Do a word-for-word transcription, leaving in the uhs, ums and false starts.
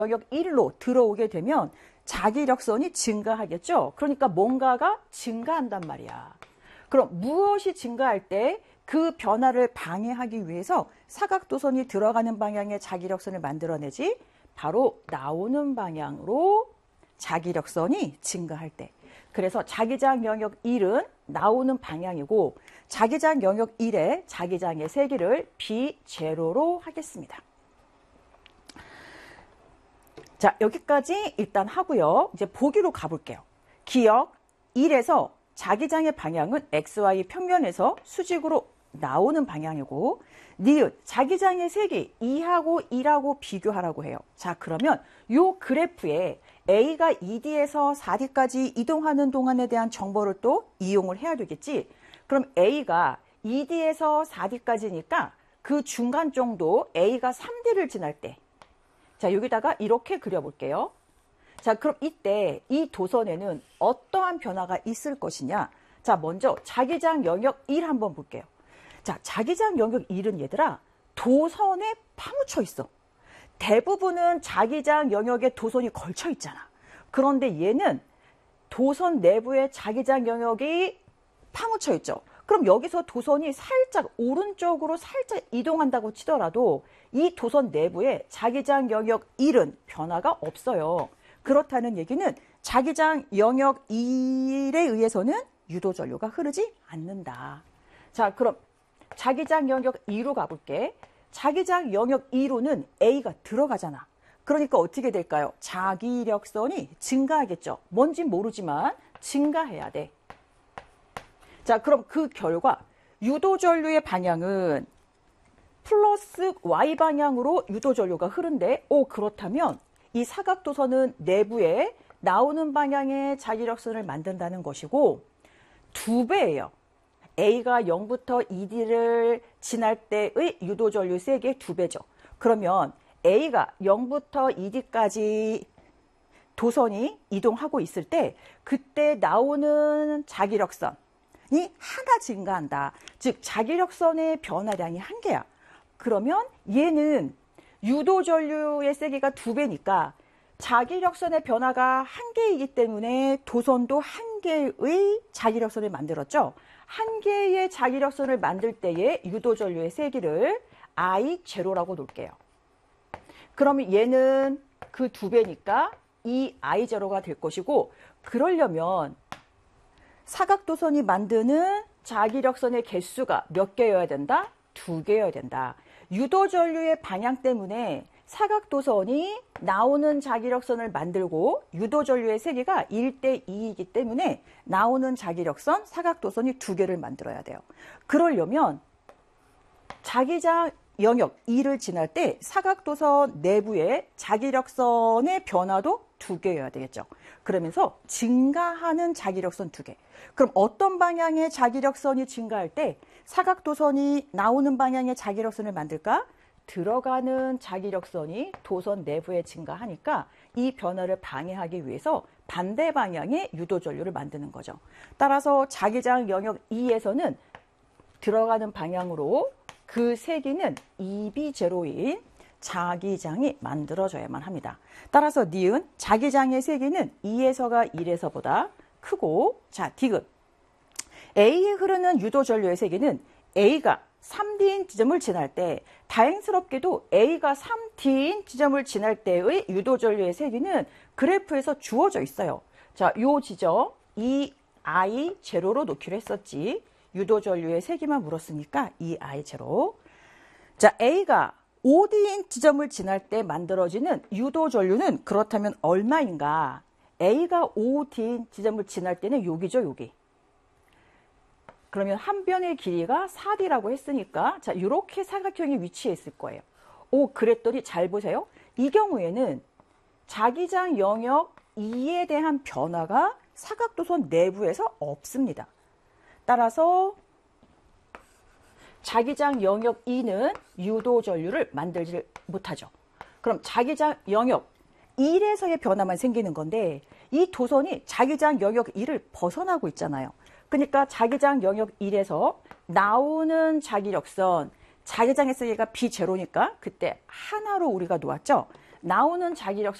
영역 일로 들어오게 되면 자기력선이 증가하겠죠. 그러니까 뭔가가 증가한단 말이야. 그럼 무엇이 증가할 때 그 변화를 방해하기 위해서 사각도선이 들어가는 방향의 자기력선을 만들어내지? 바로 나오는 방향으로 자기력선이 증가할 때. 그래서 자기장 영역 일은 나오는 방향이고 자기장 영역 일의 자기장의 세기를 비 제로로 하겠습니다. 자, 여기까지 일단 하고요. 이제 보기로 가볼게요. 기역 일에서 자기장의 방향은 엑스와이 평면에서 수직으로 나오는 방향이고 니은 자기장의 세기 이하고 일하고 비교하라고 해요. 자, 그러면 요 그래프에 A가 이 디에서 사 디까지 이동하는 동안에 대한 정보를 또 이용을 해야 되겠지. 그럼 A가 이 디에서 사 디까지니까 그 중간 정도 A가 삼 디를 지날 때, 자, 여기다가 이렇게 그려볼게요. 자, 그럼 이때 이 도선에는 어떠한 변화가 있을 것이냐. 자, 먼저 자기장 영역 일 한번 볼게요. 자, 자기장 영역 일은 얘들아 도선에 파묻혀 있어. 대부분은 자기장 영역에 도선이 걸쳐 있잖아. 그런데 얘는 도선 내부에 자기장 영역이 파묻혀 있죠. 그럼 여기서 도선이 살짝 오른쪽으로 살짝 이동한다고 치더라도 이 도선 내부에 자기장 영역 일은 변화가 없어요. 그렇다는 얘기는 자기장 영역 일에 의해서는 유도전류가 흐르지 않는다. 자, 그럼 자기장 영역 이로 가볼게. 자기장 영역 이로는 A가 들어가잖아. 그러니까 어떻게 될까요? 자기력선이 증가하겠죠. 뭔진 모르지만 증가해야 돼. 자, 그럼 그 결과 유도전류의 방향은 플러스 Y 방향으로 유도전류가 흐른데, 오, 그렇다면 이 사각도선은 내부에 나오는 방향의 자기력선을 만든다는 것이고 두 배예요. A가 영부터 이 디를 지날 때의 유도전류 세기의 두 배죠. 그러면 A가 영부터 이 디까지 도선이 이동하고 있을 때 그때 나오는 자기력선이 하나 증가한다. 즉 자기력선의 변화량이 한 개야. 그러면 얘는 유도전류의 세기가 두 배니까 자기력선의 변화가 한 개이기 때문에 도선도 한 개의 자기력선을 만들었죠. 한 개의 자기력선을 만들 때의 유도전류의 세기를 아이 제로라고 놓을게요. 그러면 얘는 그 두 배니까 이 아이 제로가 될 것이고, 그러려면 사각도선이 만드는 자기력선의 개수가 몇 개여야 된다? 두 개여야 된다. 유도전류의 방향 때문에 사각도선이 나오는 자기력선을 만들고 유도전류의 세기가 일 대 이이기 때문에 나오는 자기력선, 사각도선이 두 개를 만들어야 돼요. 그러려면 자기장 영역 이를 지날 때 사각도선 내부의 자기력선의 변화도 두 개여야 되겠죠. 그러면서 증가하는 자기력선 두 개. 그럼 어떤 방향의 자기력선이 증가할 때 사각도선이 나오는 방향의 자기력선을 만들까? 들어가는 자기력선이 도선 내부에 증가하니까 이 변화를 방해하기 위해서 반대 방향의 유도전류를 만드는 거죠. 따라서 자기장 영역 이에서는 들어가는 방향으로 그 세기는 이 비 제로인 자기장이 만들어져야만 합니다. 따라서 니은 자기장의 세기는 이에서가 일에서보다 크고, 자, 디귿 A에 흐르는 유도전류의 세기는 A가 삼 디인 지점을 지날 때, 다행스럽게도 A가 삼 디인 지점을 지날 때의 유도전류의 세기는 그래프에서 주어져 있어요. 자, 요 지점 이 아이 제로로 놓기로 했었지. 유도전류의 세기만 물었으니까 이 아이 제로. 자, A가 오 디인 지점을 지날 때 만들어지는 유도전류는 그렇다면 얼마인가? A가 오 디인 지점을 지날 때는 여기죠, 여기. 그러면 한 변의 길이가 사 디라고 했으니까, 자, 이렇게 사각형이 위치해 있을 거예요. 오, 그랬더니 잘 보세요. 이 경우에는 자기장 영역 이에 대한 변화가 사각도선 내부에서 없습니다. 따라서 자기장 영역 이는 유도전류를 만들지 못하죠. 그럼 자기장 영역 일에서의 변화만 생기는 건데 이 도선이 자기장 영역 일을 벗어나고 있잖아요. 그러니까 자기장 영역 일에서 나오는 자기력선, 자기장의 세기가 비 제로니까 그때 하나로 우리가 놓았죠. 나오는 자기력